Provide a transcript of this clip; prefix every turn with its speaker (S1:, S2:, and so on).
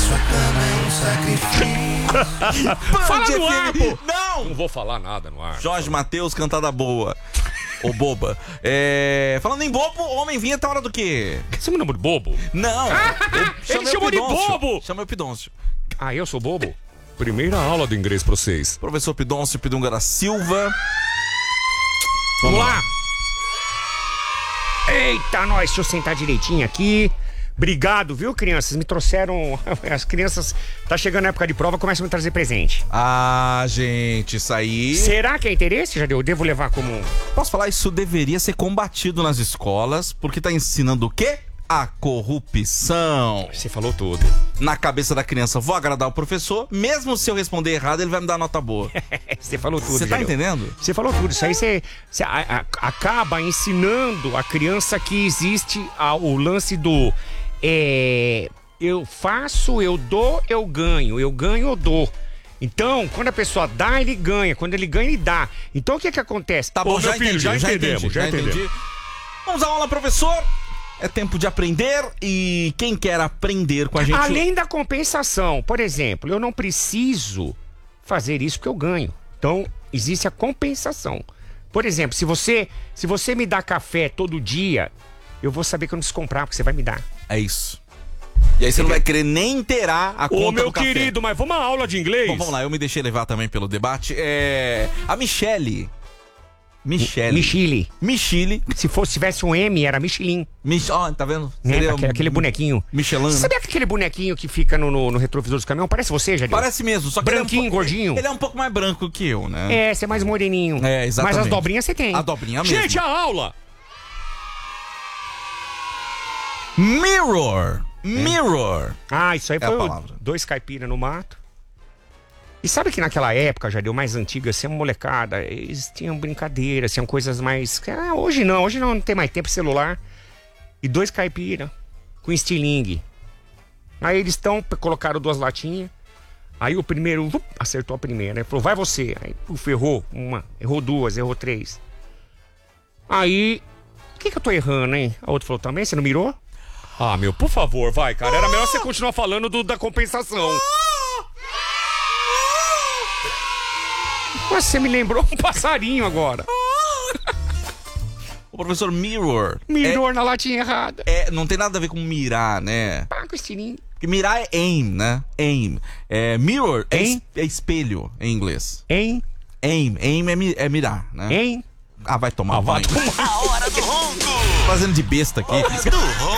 S1: sua cama é um sacrifício.
S2: Fala no ar, pô!
S3: Não vou falar nada no ar.
S2: Jorge Mateus, cantada boa. Ô boba. Falando em bobo, homem vinha tá hora do quê?
S3: Você me chamou de bobo?
S2: Não.
S3: Ele chamou de bobo!
S2: Chama o Pidôncio.
S3: Ah, eu sou bobo? Primeira aula do inglês pra vocês.
S2: Professor Pidôncio Pidunga da Silva.
S3: Vamos lá! Eita, nós, deixa eu sentar direitinho aqui. Obrigado, viu, crianças? Me trouxeram... As crianças... Tá chegando a época de prova, começam a me trazer presente.
S2: Ah, gente, isso aí...
S3: Será que é interesse, Jadeu? Eu devo levar como...
S2: Posso falar? Isso deveria ser combatido nas escolas, porque tá ensinando o quê? A corrupção.
S3: Você falou tudo.
S2: Na cabeça da criança, vou agradar o professor, mesmo se eu responder errado, ele vai me dar nota boa.
S3: Você falou tudo,
S2: Você tá
S3: Jadeu.
S2: entendendo?
S3: Você falou tudo. Isso aí você acaba ensinando a criança que existe o lance do... eu faço, eu dou, eu ganho. Eu ganho, eu dou. Então, quando a pessoa dá, ele ganha. Quando ele ganha, ele dá. Então, o que que acontece?
S2: Tá bom,
S3: Ô,
S2: já
S3: meu filho,
S2: entendi,
S3: já entendemos.
S2: Vamos à aula, professor. É tempo de aprender e quem quer aprender com a gente...
S3: Além da compensação, por exemplo, eu não preciso fazer isso porque eu ganho. Então, existe a compensação. Por exemplo, se você me dá café todo dia, eu vou saber que eu não preciso comprar, porque você vai me dar.
S2: É isso. E aí você não vai querer nem inteirar a conta
S3: Ô, meu
S2: do café.
S3: querido, mas vamos à aula de inglês?
S2: Bom, vamos lá, eu me deixei levar também pelo debate. A Michele. Michele.
S3: Se tivesse um M, era Michelin.
S2: Ó, tá vendo?
S3: Né? Aquele bonequinho.
S2: Michelin.
S3: Você sabia que aquele bonequinho que fica no retrovisor dos caminhões parece você, Jadil?
S2: Parece mesmo, só que
S3: branquinho, gordinho.
S2: Ele é um pouco mais branco que eu, né?
S3: Você é mais moreninho.
S2: É, exatamente.
S3: Mas as dobrinhas você tem.
S2: A dobrinha mesmo.
S3: Gente, a aula!
S2: Mirror.
S3: Ah, isso aí
S2: É a
S3: foi
S2: palavra.
S3: 2 caipiras no mato. E sabe que naquela época, já deu mais antiga, assim, a molecada, eles tinham brincadeiras, tinham coisas mais... hoje não tem mais tempo celular. E 2 caipiras com estilingue. Aí eles colocaram 2 latinhas. Aí o primeiro acertou a primeira. Ele falou, vai você. Aí errou uma, errou 2, errou 3. Aí, o que eu tô errando, hein? A outra falou, também, você não mirou? Ah, meu, por favor, vai, cara. Era melhor você continuar falando da compensação. Mas você me lembrou um passarinho agora.
S2: O professor Mirror.
S3: Mirror na latinha errada.
S2: Não tem nada a ver com mirar, né?
S3: Com estilingue.
S2: Porque mirar é aim, né? Aim. Mirror
S3: Aim?
S2: é espelho em inglês.
S3: Hein?
S2: Aim é mirar, né?
S3: Hein?
S2: Ah, vai tomar banho.
S4: A hora do ronco.
S2: Fazendo de besta aqui.
S4: Hora do ronco.